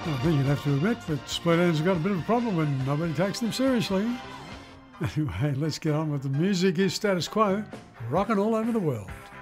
I think you'd have to admit that Split Enz have got a bit of a problem when nobody takes them seriously. Anyway, let's get on with the music is status quo, rocking all over the world.